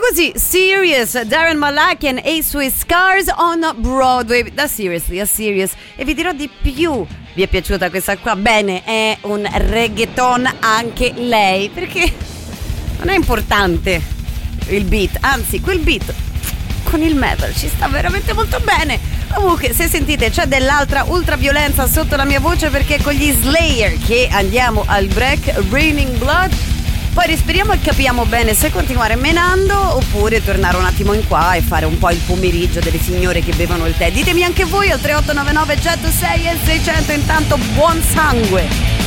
così, Serious, Darren Malakian e i suoi Scars on Broadway. Da Seriously a Serious. E vi dirò di più. Vi è piaciuta questa qua? Bene, è un reggaeton anche lei, perché non è importante il beat, anzi quel beat con il metal ci sta veramente molto bene. Comunque, se sentite c'è dell'altra ultraviolenza sotto la mia voce, perché con gli Slayer che andiamo al break. Raining Blood. Poi respiriamo e capiamo bene se continuare menando oppure tornare un attimo in qua e fare un po' il pomeriggio delle signore che bevono il tè. Ditemi anche voi al 3899 106 e 600. Intanto buon sangue.